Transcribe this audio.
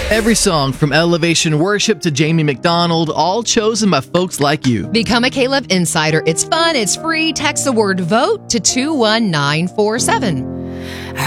Every song from Elevation Worship to Jamie McDonald, all chosen by folks like you. Become a Caleb Insider. It's fun, it's free. Text the word VOTE to 21947.